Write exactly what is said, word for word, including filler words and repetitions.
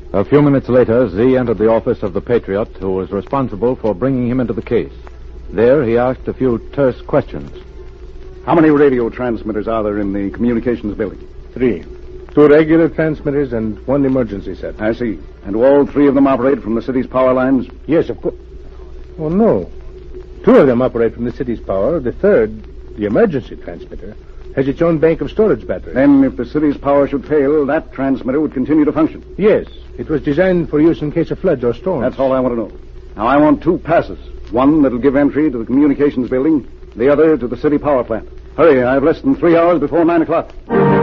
A few minutes later, Z entered the office of the Patriot, who was responsible for bringing him into the case. There, he asked a few terse questions. How many radio transmitters are there in the communications building? Three. Two regular transmitters and one emergency set. I see. And do all three of them operate from the city's power lines? Yes, of course. Oh, no. Two of them operate from the city's power. The third, the emergency transmitter, has its own bank of storage batteries. Then, if the city's power should fail, that transmitter would continue to function? Yes. It was designed for use in case of floods or storms. That's all I want to know. Now, I want two passes. One that'll give entry to the communications building, the other to the city power plant. Hurry, I've less than three hours before nine o'clock.